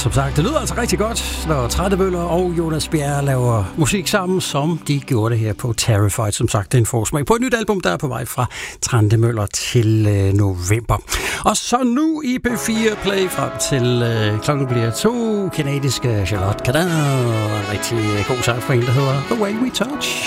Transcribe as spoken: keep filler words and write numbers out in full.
som sagt, det lyder altså rigtig godt, når Trante Møller og Jonas Bjerre laver musik sammen, som de gjorde det her på Terrified. Som sagt, det er en forsmag på et nyt album, der er på vej fra Trante Møller til øh, november. Og så nu i P fire Play frem til øh, klokken bliver to. Kanadiske Charlotte Cadin. En rigtig god sang for en, der hedder The Way We Touch.